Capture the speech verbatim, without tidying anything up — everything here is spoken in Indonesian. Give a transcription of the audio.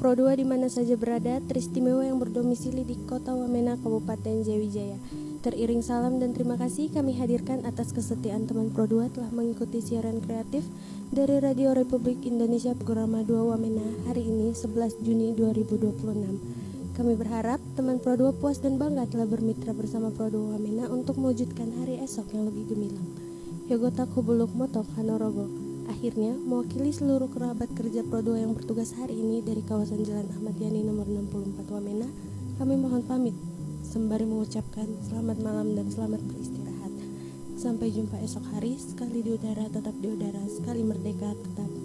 Pro dua di mana saja berada, teristimewa yang berdomisili di Kota Wamena, Kabupaten Jayawijaya. Teriring salam dan terima kasih kami hadirkan atas kesetiaan teman Pro dua telah mengikuti siaran kreatif dari Radio Republik Indonesia Programa dua Wamena hari ini sebelas Juni dua ribu dua puluh enam. Kami berharap teman Pro dua puas dan bangga telah bermitra bersama Pro dua Wamena untuk mewujudkan hari esok yang lebih gemilang. Yogotak Hubuluk Motok Hanorogo. Akhirnya, mewakili seluruh kerabat kerja Pro dua yang bertugas hari ini dari kawasan Jalan Ahmad Yani nomor enam puluh empat Wamena, kami mohon pamit sembari mengucapkan selamat malam dan selamat beristirahat. Sampai jumpa esok hari, sekali di udara tetap di udara, sekali merdeka tetap